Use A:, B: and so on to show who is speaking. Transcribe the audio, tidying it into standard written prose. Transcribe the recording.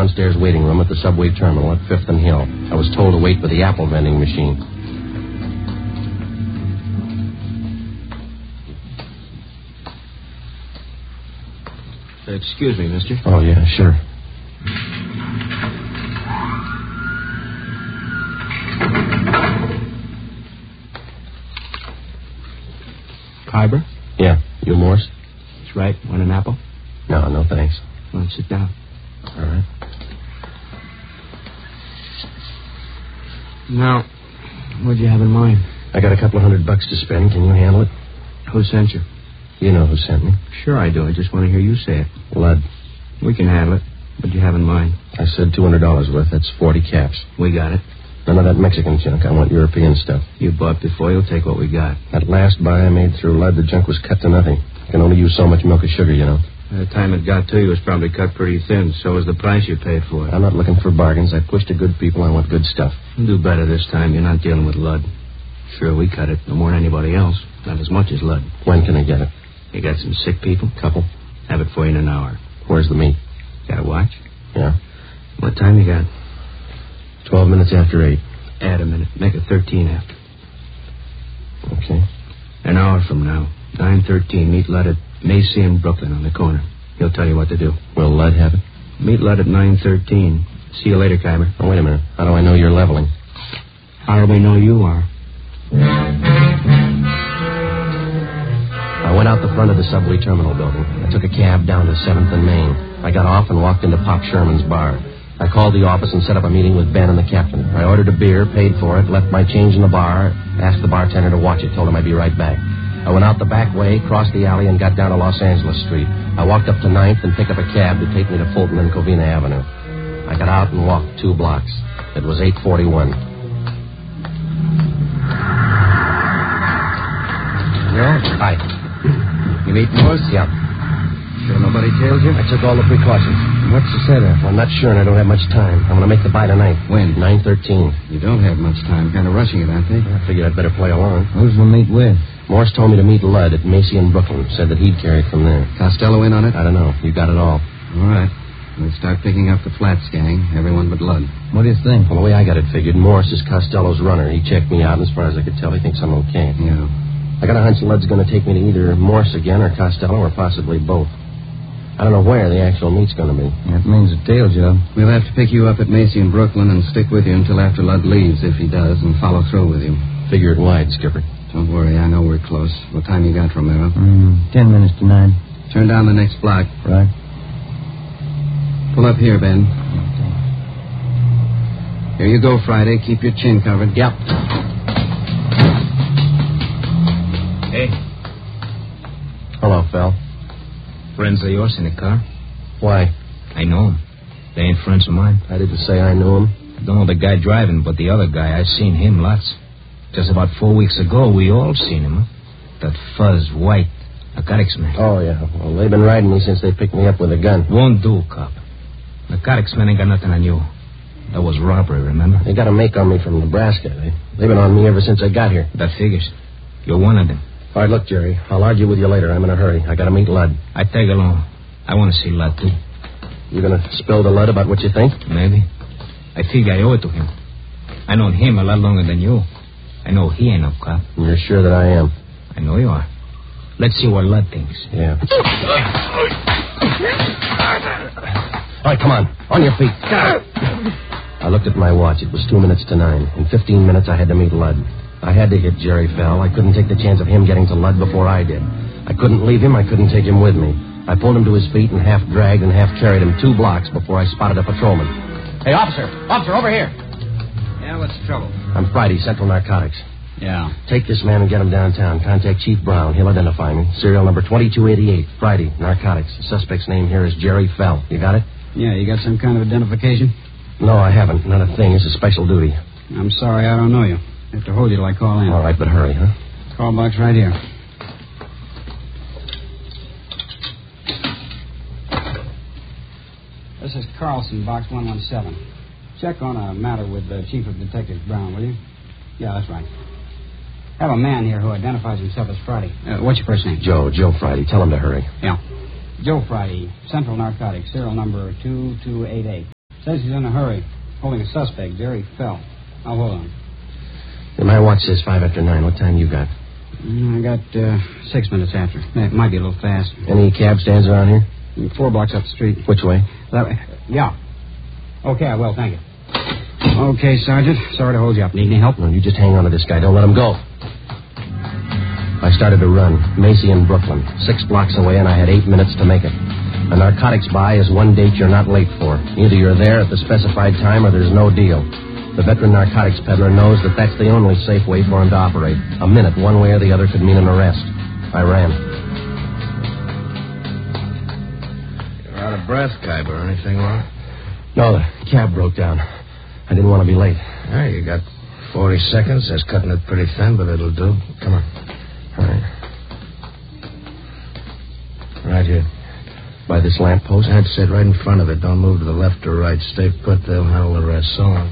A: downstairs waiting room at the subway terminal at 5th and Hill. I was told to wait for the apple vending machine.
B: Excuse me, mister.
A: Oh, yeah, sure.
B: Kyber?
A: Yeah. You, Morse?
B: That's right. Want an apple?
A: No, thanks.
B: Well, sit down.
A: All right.
B: Now, what'd you have in mind?
A: I got a couple of $100 to spend. Can you handle it?
B: Who sent you?
A: You know who sent me.
B: Sure I do. I just want to hear you say it.
A: Lud.
B: We can handle it. What do you have in mind?
A: I said $200 worth. That's 40 caps.
B: We got it.
A: None of that Mexican junk. I want European stuff.
B: You bought before. You'll take what we got.
A: That last buy I made through Lud, the junk was cut to nothing. I can only use so much milk or sugar, you know.
B: By the time it got to you, it was probably cut pretty thin. So was the price you paid for it.
A: I'm not looking for bargains. I push to good people. I want good stuff.
B: You'll do better this time. You're not dealing with Lud. Sure, we cut it. No more than anybody else. Not as much as Lud.
A: When can I get it?
B: You got some sick people?
A: Couple.
B: Have it for you in an hour.
A: Where's the meat?
B: Got a watch?
A: Yeah.
B: What time you got?
A: 12 minutes after 8.
B: Add a minute. Make it 13 after.
A: Okay.
B: An hour from now. 9:13. Meet Lud at Macy and Brooklyn on the corner. He'll tell you what to do.
A: Will Lud have it?
B: Meet Lud at 9:13. See you later, Kyber.
A: Oh, wait a minute. How do I know you're leveling?
B: How do we know you are?
A: I went out the front of the subway terminal building. I took a cab down to 7th and Main. I got off and walked into Pop Sherman's bar. I called the office and set up a meeting with Ben and the captain. I ordered a beer, paid for it, left my change in the bar, asked the bartender to watch it, told him I'd be right back. I went out the back way, crossed the alley, and got down to Los Angeles Street. I walked up to 9th and picked up a cab to take me to Fulton and Covina Avenue. I got out and walked 2 blocks. It was 8:41.
C: Joe?
A: Hi.
C: You meet Morse?
A: Yeah.
C: Sure nobody tailed you?
A: I took all the precautions.
C: What's the setup?
A: Well, I'm not sure, and I don't have much time. I'm going to make the buy tonight.
C: When?
A: 9:13.
C: You don't have much time. Kind of rushing it, aren't they?
A: I figured I'd better play along.
C: Who's the meet with?
A: Morse told me to meet Lud at Macy and Brooklyn. Said that he'd carry it from there.
C: Costello in on it?
A: I don't know. You got it all.
C: All right. We'll start picking up the Flats gang. Everyone but Lud. What do you think?
A: Well, the way I got it figured, Morse is Costello's runner. He checked me out, and as far as I could tell, he thinks I'm okay.
C: Yeah.
A: I got a hunch Lud's going to take me to either Morse again or Costello or possibly both. I don't know where the actual meet's going to be.
C: That means a tail job. We'll have to pick you up at Macy and Brooklyn and stick with you until after Lud leaves, if he does, and follow through with you.
A: Figure it wide, Skipper.
C: Don't worry, I know we're close. What time you got, Romero?
D: 10 minutes to 9.
C: Turn down the next block.
D: Right.
C: Pull up here, Ben. Here you go, Friday. Keep your chin covered.
A: Yep.
B: Hey,
A: Hello, Phil.
B: friends of yours in the car?
A: Why?
B: I know them. They ain't friends of mine.
A: I didn't say I knew him.
B: I don't know the guy driving, but the other guy, I've seen him lots. Just about 4 weeks ago, we all seen him, huh? That fuzz, white, narcotics man.
A: Oh, yeah. Well, they've been riding me since they picked me up with a gun.
B: Won't do, cop. Narcotics man ain't got nothing on you. That was robbery, remember?
A: They got a make on me from Nebraska. They've been on me ever since I got here.
B: That figures. You're one of them.
A: All right, look, Jerry. I'll argue with you later. I'm in a hurry. I got to meet Lud.
B: I tag along. I want to see Lud, too.
A: You going to spill to Lud about what you think?
B: Maybe. I figure I owe it to him. I known him a lot longer than you. I know he ain't no cop.
A: You're sure that I am?
B: I know you are. Let's see what Lud thinks.
A: Yeah. All right, come on. On your feet. I looked at my watch. It was 2 minutes to 9. In 15 minutes, I had to meet Lud. I had to hit Jerry Fell. I couldn't take the chance of him getting to Lud before I did. I couldn't leave him. I couldn't take him with me. I pulled him to his feet and half dragged and half carried him 2 blocks before I spotted a patrolman. Hey, officer! Officer, over here!
C: Yeah, what's the trouble?
A: I'm Friday, Central Narcotics.
C: Yeah.
A: Take this man and get him downtown. Contact Chief Brown. He'll identify me. Serial number 2288. Friday, Narcotics. The suspect's name here is Jerry Fell. You got it?
C: Yeah, you got some kind of identification?
A: No, I haven't. Not a thing. It's a special duty.
C: I'm sorry, I don't know you. I have to hold you till I call in.
A: All right, but hurry, huh?
C: Call box right here. This is Carlson, box 117. Check on a matter with the Chief of Detectives Brown, will you? Yeah, that's right. Have a man here who identifies himself as Friday. What's your first name?
A: Joe Friday. Tell him to hurry.
C: Yeah. Joe Friday, Central Narcotics, serial number 2288. Says he's in a hurry. Holding a suspect, Jerry Fell. Now, hold on.
A: My watch says 5 after 9. What time you got?
C: I got 6 minutes after. It might be a little fast.
A: Any cab stands around here?
C: 4 blocks up the street.
A: Which way?
C: That way? Yeah. Okay, I will. Thank you. Okay, Sergeant. Sorry to hold you up. Need any help?
A: No, you just hang on to this guy. Don't let him go. I started to run. Macy in Brooklyn. 6 blocks away, and I had 8 minutes to make it. A narcotics buy is one date you're not late for. Either you're there at the specified time or there's no deal. The veteran narcotics peddler knows that that's the only safe way for him to operate. A minute, one way or the other, could mean an arrest. I ran.
B: You're out of breath, Khyber. Anything wrong?
A: No, the cab broke down. I didn't want to be late.
B: Yeah, you got 40 seconds. That's cutting it pretty thin, but it'll do. Come on.
A: All right.
B: Right here.
A: By this lamppost?
B: That's it, right in front of it. Don't move to the left or right. Stay put. They'll handle the rest. So long.